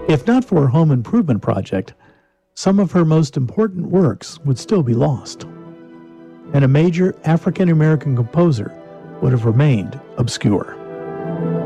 If not for her home improvement project, some of her most important works would still be lost, and a major African American composer would have remained obscure.